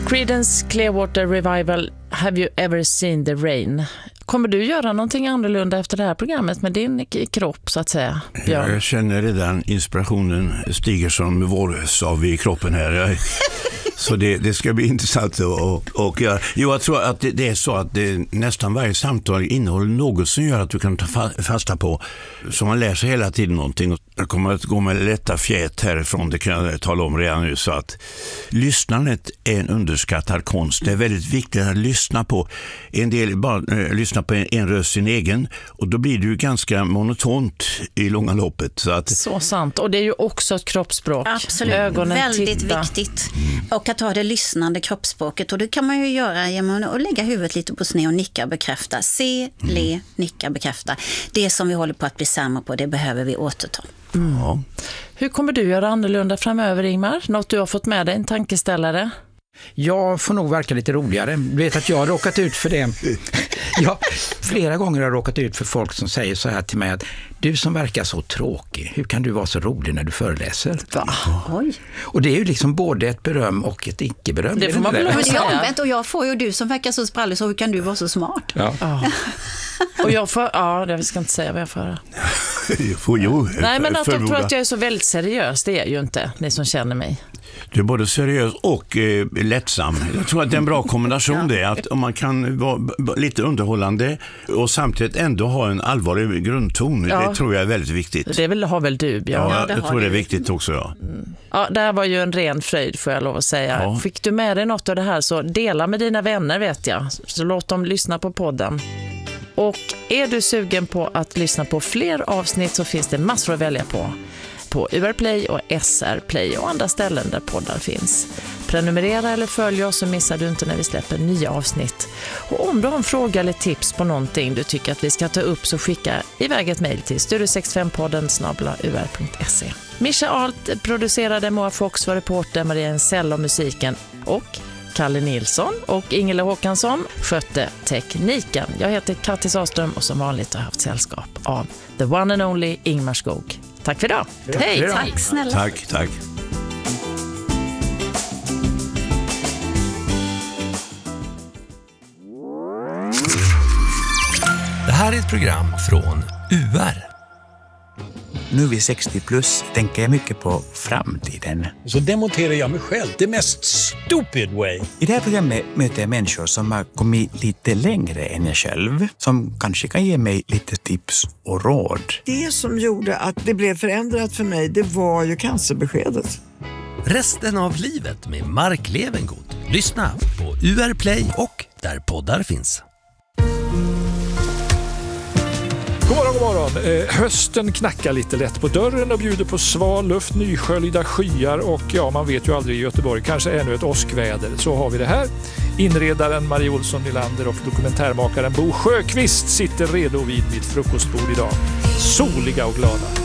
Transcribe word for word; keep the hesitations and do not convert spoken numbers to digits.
Creedence Clearwater Revival, Have You Ever Seen the Rain? Kommer du göra någonting annorlunda efter det här programmet med din kropp så att säga, Björn? Jag känner redan inspirationen stiger som vårsav i kroppen här. Jag, så det, det ska bli intressant och, och jag, jo, jag tror att det, det är så att det, nästan varje samtal innehåller något som gör att du kan ta fasta på, så man lär sig hela tiden någonting. Jag kommer att gå med lätta fjät härifrån, det kan jag tala om redan nu, så att lyssnandet är en underskattad konst. Det är väldigt viktigt att lyssna på en del, bara äh, lyssna på en, en röst sin egen, och då blir det ju ganska monotont i långa loppet. Så, att... så sant, och det är ju också ett kroppsspråk. Absolut, ögonen väldigt titta. viktigt. Mm. Och att ha det lyssnande kroppsspråket, och det kan man ju göra genom att lägga huvudet lite på sned och nicka och bekräfta. Se, mm. le, nicka, bekräfta. Det som vi håller på att bli sämre på, det behöver vi återta. Mm. Ja. Hur kommer du göra annorlunda framöver, Ingmar? Något du har fått med dig, en tankeställare? Jag får nog verka lite roligare. Du vet att jag har råkat ut för det. Jag, flera gånger har jag råkat ut för folk som säger så här till mig att du som verkar så tråkig, hur kan du vara så rolig när du föreläser? Va? Oj. Och det är ju liksom både ett beröm och ett icke-beröm. Det får man väl säga. Omvänt, och jag får ju du som verkar så sprallig, så hur kan du vara så smart? Ja. Ja. Och jag får, ja, jag ska inte säga vad jag får. Jag får ju. Nej, men att de tror att jag är så väldigt seriös, det är ju inte, ni som känner mig. Du är både seriös och eh, lättsam. Jag tror att det är en bra kombination det, att om man kan vara lite underhållande och samtidigt ändå ha en allvarlig grundton, ja. Det tror jag är väldigt viktigt. Det vill, har väl du, Björn? Ja, ja det jag tror det är viktigt också, ja. Mm. Ja, det här var ju en ren fröjd, får jag lov att säga. Ja. Fick du med dig något av det här, så dela med dina vänner, vet jag. Så låt dem lyssna på podden. Och är du sugen på att lyssna på fler avsnitt, så finns det massor att välja på. På U R Play och S R Play och andra ställen där poddar finns. Prenumerera eller följ oss, så missar du inte när vi släpper nya avsnitt. Och om du har en fråga eller tips på någonting du tycker att vi ska ta upp, så skicka iväg ett mejl till studio sextiofem podden snabel-a u r punkt se. Mischa Alt producerade, Moa Fox var reporter, Maria Ensell och musiken, och Kalle Nilsson och Ingela Håkansson skötte tekniken. Jag heter Kattis Saström, och som vanligt har jag haft sällskap av the one and only Ingmar Skog. Tack för idag. Ja, hej. för idag. Tack snälla. Tack, tack. Det här är ett program från U R. Nu vid sextio plus tänker jag mycket på framtiden. Så demonterar jag mig själv, det mest stupid way. I det här programmet möter jag människor som har kommit lite längre än jag själv, som kanske kan ge mig lite tips och råd. Det som gjorde att det blev förändrat för mig, det var ju cancerbeskedet. Resten av livet med Mark Levengood. Lyssna på U R Play och där poddar finns. God morgon, god morgon. Eh, hösten knackar lite lätt på dörren och bjuder på sval luft, nysköljda skyar och ja, man vet ju aldrig i Göteborg, kanske ännu ett åskväder. Så har vi det här. Inredaren Marie Olsson Nylander och dokumentärmakaren Bo Sjöqvist sitter redo vid mitt frukostbord idag. Soliga och glada.